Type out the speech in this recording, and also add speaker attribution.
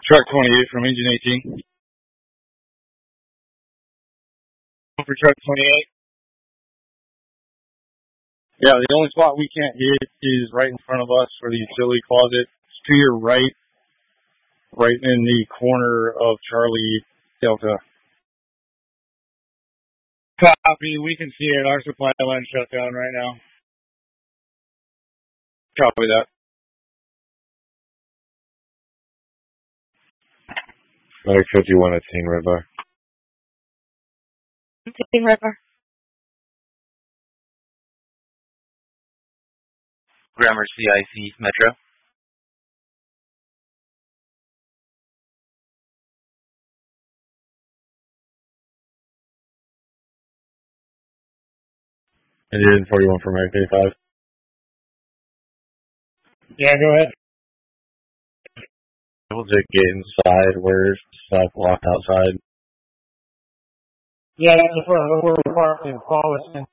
Speaker 1: Truck 28 from engine 18. For truck 28. Yeah, the only spot we can't hit is right in front of us for the utility closet. It's to your right in the corner of Charlie Delta. Copy. We can see it. Our supply line shut down right now. Copy that.
Speaker 2: Like 51 at Teen Red Bar.
Speaker 3: Teen Red Bar.
Speaker 4: Gramercy IC Metro.
Speaker 2: Engine 41 from Act 85.
Speaker 1: Yeah, go ahead.
Speaker 2: Able to get inside where stuff locked outside.
Speaker 1: Yeah, that's where we're parked in Paulson.